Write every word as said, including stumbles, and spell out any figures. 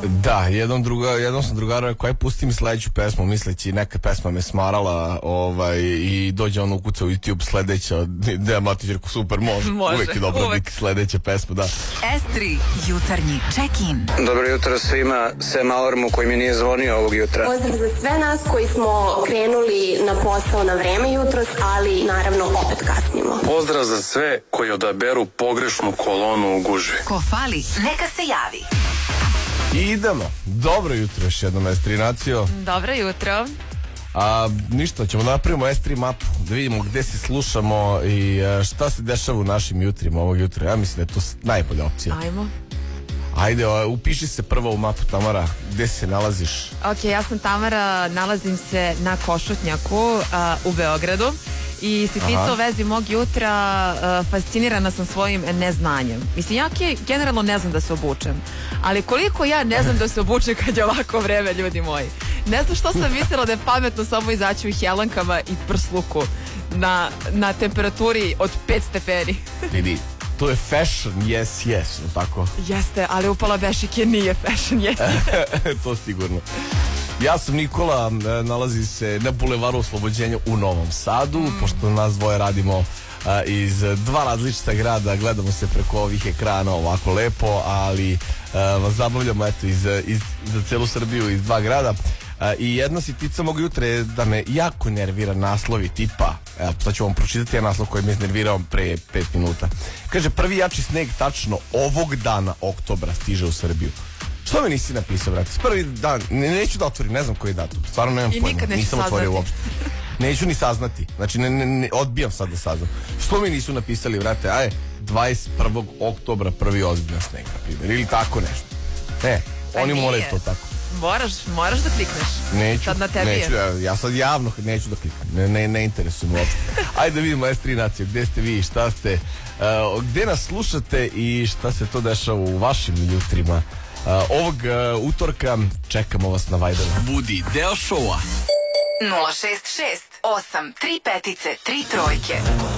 Da, jednom, druga, jednom sam drugara koji pusti mi sledeću pesmu, misleći neka pesma me smarala, ovaj, i dođe on ukuca u YouTube sledeća, da, Matićerku, super, može, može uvek je dobro uvek. Biti sledeća pesma, da. S tri, jutarnji check-in. Dobro jutro svima, sem alarmu koji mi nije zvonio ovog jutra. Pozdrav za sve nas koji smo krenuli na posao na vreme jutros, ali naravno opet kasnimo. Pozdrav za sve koji odaberu pogrešnu kolonu u gužvi. Ko fali, neka se javi. I idemo. Dobro jutro još jednom, S tri nacijo. Dobro jutro. A ništa, ćemo napravimo S tri mapu, da vidimo gde se slušamo i šta se dešava u našim jutrima ovog jutra. Ja mislim da je to najbolja opcija. Ajmo. Ajde, upiši se prvo u mapu, Tamara, gde se nalaziš? Ok, ja sam Tamara, nalazim se na Košutnjaku uh, u Beogradu. I sitnica u vezi mog jutra, uh, fascinirana sam svojim neznanjem. Mislim, ja generalno ne znam da se obučem, ali koliko ja ne znam da se obučem kad je ovako vreme, ljudi moji. Ne znam što sam mislila da je pametno samo izaći u helankama i prsluku na, na temperaturi od pet stepeni. Vidi, to je fashion, yes, yes, tako? Jeste, ali upala bešike nije fashion, yes, yes. To sigurno. Ja sam Nikola, nalazi se na Bulevaru Oslobođenja u Novom Sadu, mm. pošto nas dvoje radimo uh, iz dva različita grada, gledamo se preko ovih ekrana ovako lepo, ali uh, vas zabavljamo eto iz, iz, za celu Srbiju iz dva grada. Uh, I jedna sitica mog jutra je da me jako nervira naslovi tipa, evo sad ću vam pročitati jedan naslov koji me iznervirao pre pet minuta. Kaže, prvi jači sneg tačno ovog dana oktobra stiže u Srbiju. Što mi nisi napisao, brate? Prvi dan, ne, neću da otvorim, ne znam koji datum. Stvarno nemam pojma, nisam otvorio uopšte. Neću ni saznati, znači ne, ne, ne, odbijam sad da saznam. Što mi nisu napisali, brate, aj, dvadeset prvog oktobra prvi ozbiljan sneg, na primjer, ili tako nešto. Ne, oni moraju to tako. Moraš, moraš da klikneš. Neću, sad na tebi neću, ja, ja sad javno neću da kliknem, ne, ne, ne interesujem uopšte. Ajde da vidimo S tri nacije, gde ste vi, šta ste, uh, gde nas slušate i šta se to dešava u vašim jutrima. Uh, ovog uh, utorka čekamo vas na Viberu. Budi deo šova. nula šest šest osam tri pet tri trojke.